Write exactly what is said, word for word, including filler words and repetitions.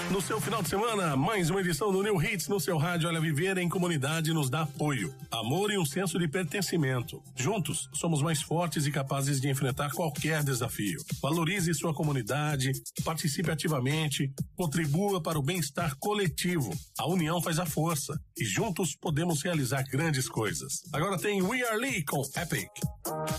No seu final de semana, mais uma edição do New Hits no seu rádio. Olha, viver em comunidade nos dá apoio, amor e um senso de pertencimento. Juntos, somos mais fortes e capazes de enfrentar qualquer desafio. Valorize sua comunidade, participe ativamente, contribua para o bem-estar coletivo. A união faz a força e juntos podemos realizar grandes coisas. Agora tem We Are Lee com Epic.